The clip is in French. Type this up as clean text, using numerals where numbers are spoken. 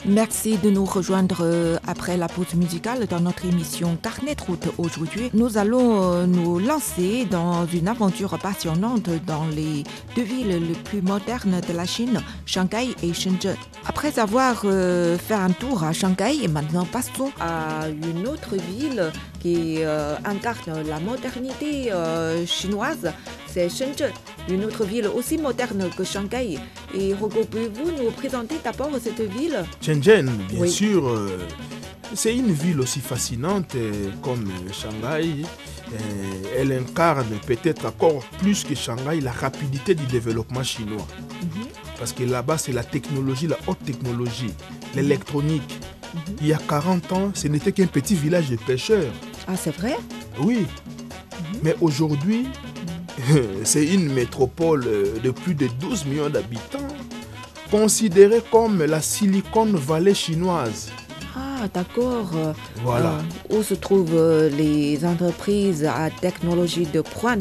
Merci de nous rejoindre après la pause musicale dans notre émission Carnet de route. Aujourd'hui, nous allons nous lancer dans une aventure passionnante dans les deux villes les plus modernes de la Chine, Shanghai et Shenzhen. Après avoir fait un tour à Shanghai, maintenant passons à une autre ville qui incarne la modernité chinoise. C'est Shenzhen, une autre ville aussi moderne que Shanghai. Et Rogo, pouvez-vous nous présenter d'abord cette ville? Shenzhen, bien Oui. sûr, c'est une ville aussi fascinante comme Shanghai. Elle incarne peut-être encore plus que Shanghai la rapidité du développement chinois. Parce que là-bas, c'est la technologie, la haute technologie, l'électronique. Il y a 40 ans, ce n'était qu'un petit village de pêcheurs. Ah, c'est vrai? Oui, mais aujourd'hui, c'est une métropole de plus de 12 millions d'habitants, considérée comme la Silicon Valley chinoise. Ah, d'accord. Voilà. Où se trouvent les entreprises à technologie de pointe